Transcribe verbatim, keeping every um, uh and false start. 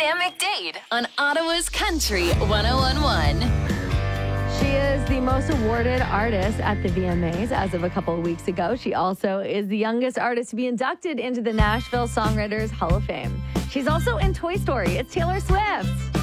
Sam McDade on Ottawa's Country one oh one point one. She is the most awarded artist at the V M As as of a couple of weeks ago. She also is the youngest artist to be inducted into the Nashville Songwriters Hall of Fame. She's also in Toy Story. It's Taylor Swift.